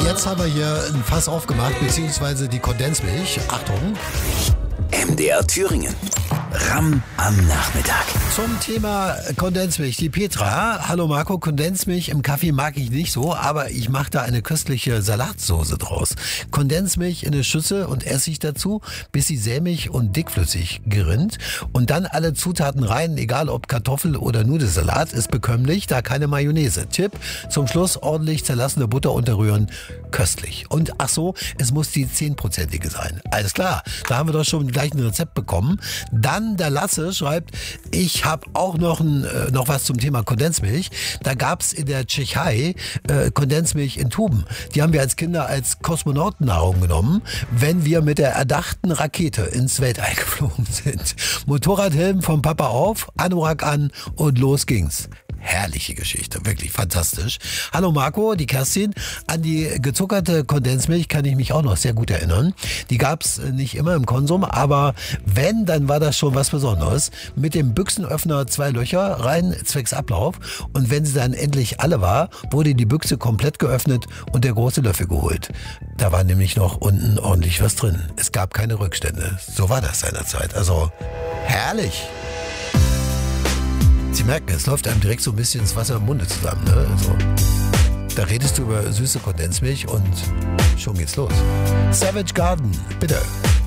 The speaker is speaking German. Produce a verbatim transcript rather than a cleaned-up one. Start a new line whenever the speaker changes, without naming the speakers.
Jetzt haben wir hier ein Fass aufgemacht, beziehungsweise die Kondensmilch. Achtung.
M D R Thüringen. Ramm am Nachmittag.
Zum Thema Kondensmilch. Die Petra. Hallo Marco, Kondensmilch im Kaffee mag ich nicht so, aber ich mache da eine köstliche Salatsoße draus. Kondensmilch in eine Schüssel und Essig dazu, bis sie sämig und dickflüssig gerinnt. Und dann alle Zutaten rein, egal ob Kartoffel oder Nudelsalat, ist bekömmlich, da keine Mayonnaise. Tipp, zum Schluss ordentlich zerlassene Butter unterrühren. Köstlich. Und ach so, es muss die zehnprozentige sein. Alles klar, da haben wir doch schon gleich ein Rezept bekommen. Dann der Lasse schreibt, ich habe auch noch, ein, äh, noch was zum Thema Kondensmilch. Da gab es in der Tschechei äh, Kondensmilch in Tuben. Die haben wir als Kinder als Kosmonautennahrung genommen, wenn wir mit der erdachten Rakete ins Weltall geflogen sind. Motorradhelm vom Papa auf, Anorak an und los ging's. Herrliche Geschichte, wirklich fantastisch. Hallo Marco, die Kerstin. An die gezuckerte Kondensmilch kann ich mich auch noch sehr gut erinnern. Die gab's nicht immer im Konsum, aber wenn, dann war das schon was Besonderes. Mit dem Büchsenöffner zwei Löcher rein, zwecks Ablauf. Und wenn sie dann endlich alle war, wurde die Büchse komplett geöffnet und der große Löffel geholt. Da war nämlich noch unten ordentlich was drin. Es gab keine Rückstände. So war das seinerzeit. Also herrlich. Sie merken, es läuft einem direkt so ein bisschen das Wasser im Munde zusammen. Ne? Also, da redest du über süße Kondensmilch und schon geht's los. Savage Garden, bitte.